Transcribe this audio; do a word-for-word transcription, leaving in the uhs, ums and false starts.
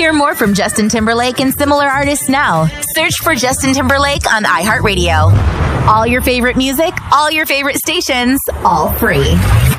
Hear more from Justin Timberlake and similar artists now. Search for Justin Timberlake on iHeartRadio. All your favorite music, all your favorite stations, all free.